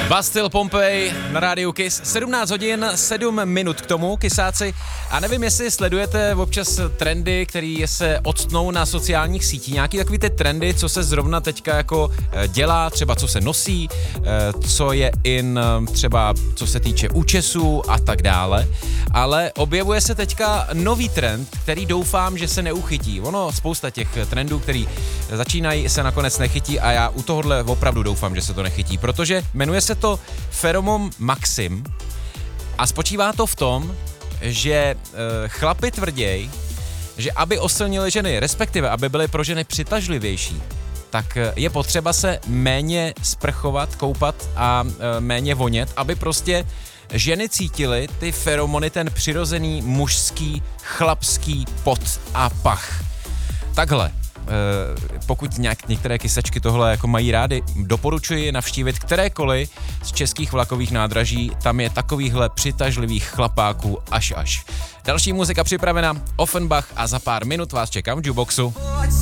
Bastille Pompeii na rádiu Kiss, 17 hodin, 7 minut k tomu, Kissáci. A nevím, jestli sledujete občas trendy, které se odstnou na sociálních sítích, nějaký takový ty trendy, co se zrovna teďka jako dělá, třeba co se nosí, co je in, třeba co se týče účesů a tak dále. Ale objevuje se teďka nový trend, který doufám, že se neuchytí. Ono spousta těch trendů, který začínají, se nakonec nechytí a já u tohohle opravdu doufám, že se to nechytí, protože jmenuje se to Pheromone Maxim a spočívá to v tom, že chlapi tvrděj, že aby oslnili ženy, respektive aby byly pro ženy přitažlivější, tak je potřeba se méně sprchovat, koupat a méně vonět, aby prostě ženy cítily ty feromony, ten přirozený mužský, chlapský pot a pach. Takhle. Pokud některé kysačky tohle jako mají rády, doporučuji navštívit kterékoliv z českých vlakových nádraží, tam je takovýchhle přitažlivých chlapáků až. Další muzika připravena, Offenbach a za pár minut vás čekám v Jukeboxu.